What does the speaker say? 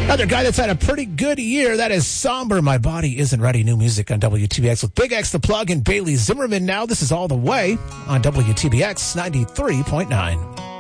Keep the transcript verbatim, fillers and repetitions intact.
Another guy that's had a pretty good year. That is Somber. My Body Isn't Ready. New music on W T B X with Big X the Plug and Bailey Zimmerman. Now this is All the Way on W T B X ninety-three point nine.